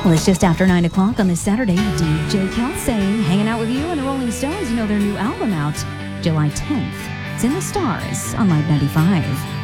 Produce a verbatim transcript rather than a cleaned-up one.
Well, it's just after nine o'clock on this Saturday. D J Kelsey hanging out with you and the Rolling Stones. You know their new album out July tenth. It's in the stars on Live ninety-five.